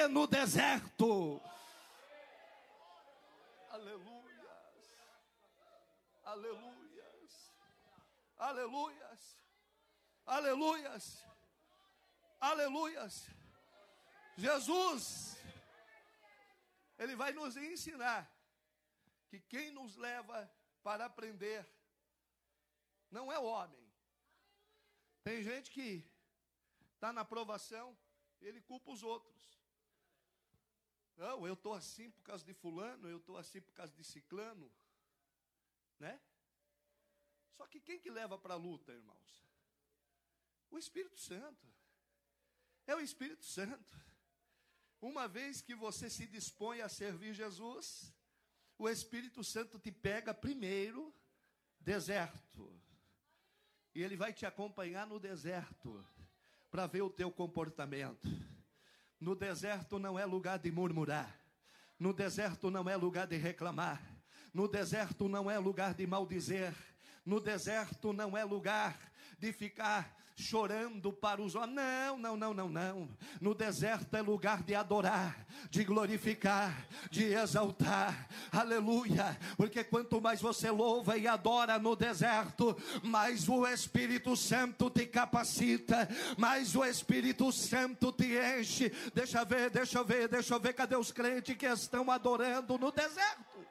no deserto. Aleluias, aleluias, aleluias, aleluias, aleluias. Jesus, Ele vai nos ensinar que quem nos leva para aprender não é o homem. Tem gente que está na provação e ele culpa os outros. Não, eu estou assim por causa de fulano, eu estou assim por causa de ciclano, né? Só que quem que leva para a luta, irmãos? O Espírito Santo. É o Espírito Santo. Uma vez que você se dispõe a servir Jesus, o Espírito Santo te pega primeiro, deserto. E Ele vai te acompanhar no deserto, para ver o teu comportamento. No deserto não é lugar de murmurar. No deserto não é lugar de reclamar. No deserto não é lugar de maldizer. No deserto não é lugar de ficar chorando para os homens. Não. No deserto é lugar de adorar, de glorificar, de exaltar. Aleluia. Porque quanto mais você louva e adora no deserto, mais o Espírito Santo te capacita, mais o Espírito Santo te enche. Deixa eu ver, cadê os crentes que estão adorando no deserto?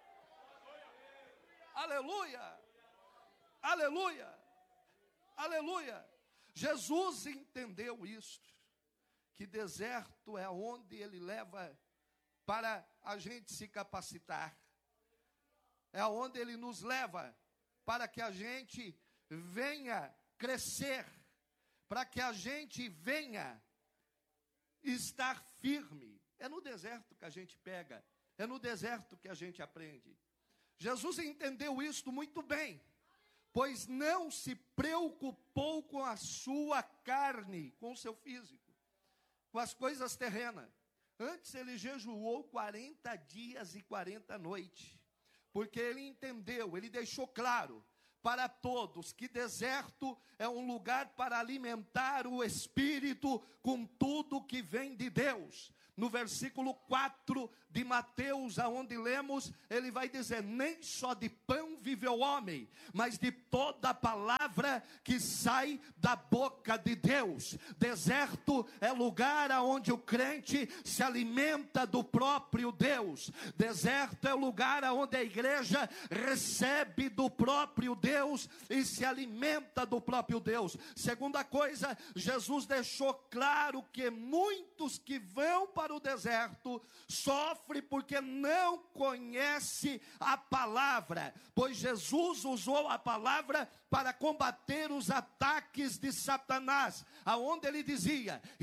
Aleluia. Aleluia, aleluia. Jesus entendeu isso, que deserto é onde Ele leva para a gente se capacitar. É onde Ele nos leva para que a gente venha crescer, para que a gente venha estar firme. É no deserto que a gente pega, é no deserto que a gente aprende. Jesus entendeu isso muito bem, pois não se preocupou com a sua carne, com o seu físico, com as coisas terrenas. Antes Ele jejuou 40 dias e 40 noites, porque Ele entendeu, Ele deixou claro para todos que deserto é um lugar para alimentar o espírito com tudo que vem de Deus. No versículo 4 de Mateus, aonde lemos, ele vai dizer: nem só de pão vive o homem, mas de toda a palavra que sai da boca de Deus. Deserto é lugar aonde o crente se alimenta do próprio Deus. Deserto é o lugar aonde a igreja recebe do próprio Deus e se alimenta do próprio Deus. Segunda coisa, Jesus deixou claro que muitos que vão para o deserto sofre porque não conhece a palavra, pois Jesus usou a palavra para combater os ataques de Satanás, aonde ele dizia: